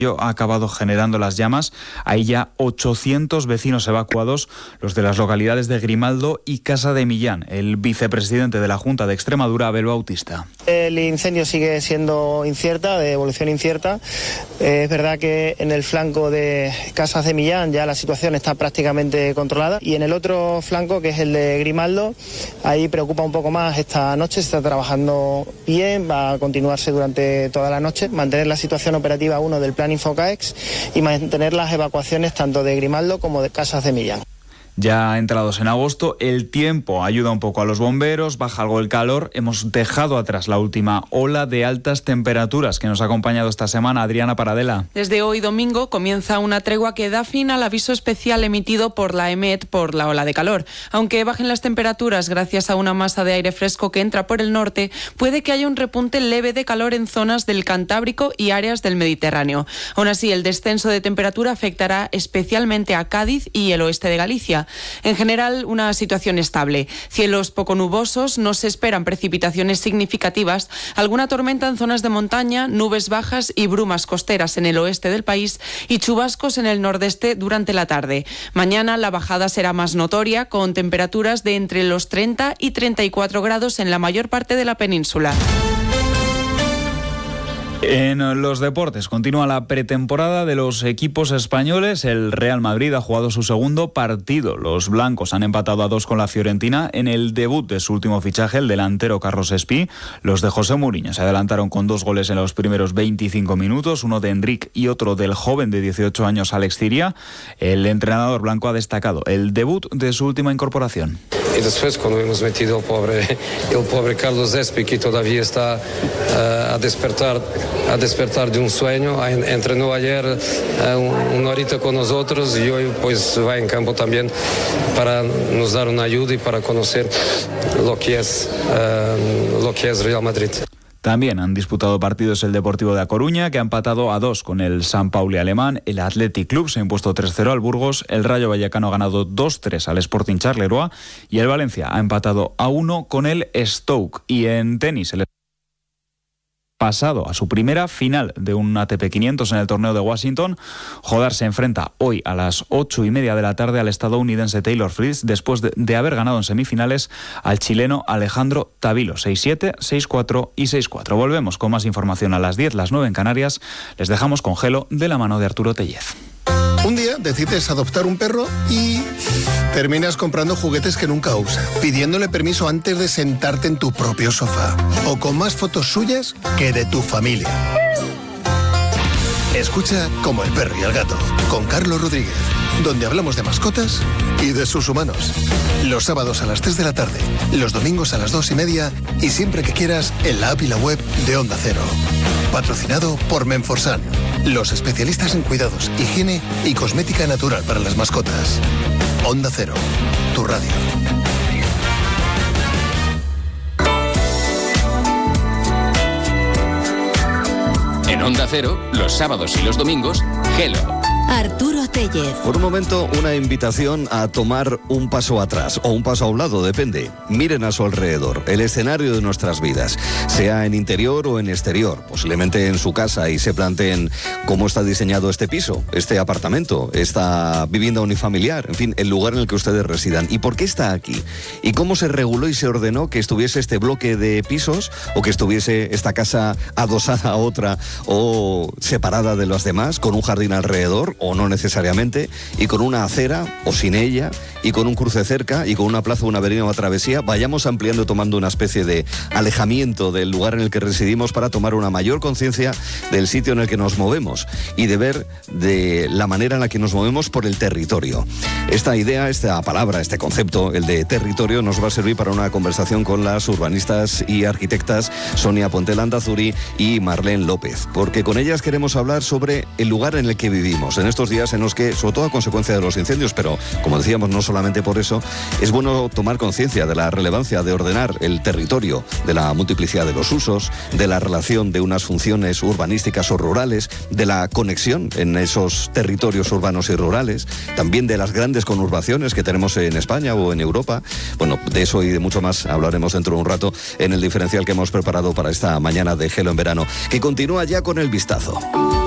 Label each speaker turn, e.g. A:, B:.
A: ha acabado generando las llamas. Hay ya 800 vecinos evacuados, los de las localidades de Grimaldo y Casa de Millán. El vicepresidente de la Junta de Extremadura, Abel Bautista.
B: El incendio sigue siendo incierta, de evolución incierta. Es verdad que en el flanco de Casas de Millán ya la situación está prácticamente controlada, y en el otro flanco, que es el de Grimaldo, ahí preocupa un poco más. Esta noche se está trabajando bien, va a continuarse durante toda la noche, mantener la situación operativa 1 del plan Infocaex y mantener las evacuaciones tanto de Grimaldo como de Casas de Millán.
A: Ya entrados en agosto, el tiempo ayuda un poco a los bomberos, baja algo el calor. Hemos dejado atrás la última ola de altas temperaturas que nos ha acompañado esta semana. Adriana Paradela.
C: Desde hoy domingo comienza una tregua que da fin al aviso especial emitido por la EMET por la ola de calor. Aunque bajen las temperaturas gracias a una masa de aire fresco que entra por el norte, puede que haya un repunte leve de calor en zonas del Cantábrico y áreas del Mediterráneo. Aún así, el descenso de temperatura afectará especialmente a Cádiz y el oeste de Galicia. En general, una situación estable. Cielos poco nubosos, no se esperan precipitaciones significativas, alguna tormenta en zonas de montaña, nubes bajas y brumas costeras en el oeste del país y chubascos en el nordeste durante la tarde. Mañana la bajada será más notoria, con temperaturas de entre los 30 y 34 grados en la mayor parte de la península.
A: En los deportes continúa la pretemporada de los equipos españoles. El Real Madrid ha jugado su segundo partido. Los blancos han empatado a 2 con la Fiorentina en el debut de su último fichaje, el delantero Carlos Espí. Los de José Mourinho se adelantaron con 2 goles en los primeros 25 minutos, uno de Enric y otro del joven de 18 años Alex Ciria. El entrenador blanco ha destacado el debut de su última incorporación.
D: Y después, cuando hemos metido el pobre Carlos Espí, que todavía está a despertar de un sueño, entrenó ayer una horita con nosotros y hoy pues va en campo también para nos dar una ayuda y para conocer lo que es Real Madrid.
A: También han disputado partidos el Deportivo de A Coruña, que ha empatado a 2 con el Sant Pauli alemán. El Athletic Club se ha impuesto 3-0 al Burgos. El Rayo Vallecano ha ganado 2-3 al Sporting Charleroi. Y el Valencia ha empatado a 1 con el Stoke. Y en tenis, el pasado a su primera final de un ATP 500 en el torneo de Washington. Jodar se enfrenta hoy a las 8:30 de la tarde al estadounidense Taylor Fritz, después de haber ganado en semifinales al chileno Alejandro Tavilo, 6-7, 6-4 y 6-4. Volvemos con más información a las 10, las 9 en Canarias. Les dejamos con Gelo de la mano de Arturo Tellez.
E: Un día decides adoptar un perro y terminas comprando juguetes que nunca usa, pidiéndole permiso antes de sentarte en tu propio sofá, o con más fotos suyas que de tu familia. Escucha Como el perro y el gato, con Carlos Rodríguez, donde hablamos de mascotas y de sus humanos. Los sábados a las 3 de la tarde, los domingos a las 2:30 y siempre que quieras en la app y la web de Onda Cero. Patrocinado por Menforsan, los especialistas en cuidados, higiene y cosmética natural para las mascotas. Onda Cero, tu radio.
F: En Onda Cero, los sábados y los domingos, Gelo.
G: Arturo Tellez.
H: Por un momento, una invitación a tomar un paso atrás o un paso a un lado, depende. Miren a su alrededor, el escenario de nuestras vidas, sea en interior o en exterior, posiblemente en su casa, y se planteen cómo está diseñado este piso, este apartamento, esta vivienda unifamiliar, en fin, el lugar en el que ustedes residan. ¿Y por qué está aquí? ¿Y cómo se reguló y se ordenó que estuviese este bloque de pisos o que estuviese esta casa adosada a otra o separada de las demás, con un jardín alrededor? O no necesariamente, y con una acera o sin ella, y con un cruce cerca, y con una plaza, una avenida o una travesía, vayamos ampliando, tomando una especie de alejamiento del lugar en el que residimos para tomar una mayor conciencia del sitio en el que nos movemos y de ver de la manera en la que nos movemos por el territorio. Esta idea, esta palabra, este concepto, el de territorio, nos va a servir para una conversación con las urbanistas y arquitectas Sonia Puente Landazuri y Marlene López, porque con ellas queremos hablar sobre el lugar en el que vivimos, en estos días en los que, sobre todo a consecuencia de los incendios, pero como decíamos, no solamente por eso, es bueno tomar conciencia de la relevancia de ordenar el territorio, de la multiplicidad de los usos, de la relación de unas funciones urbanísticas o rurales, de la conexión en esos territorios urbanos y rurales, también de las grandes conurbaciones que tenemos en España o en Europa. Bueno, de eso y de mucho más hablaremos dentro de un rato en el diferencial que hemos preparado para esta mañana de Gelo en verano, que continúa ya con el vistazo.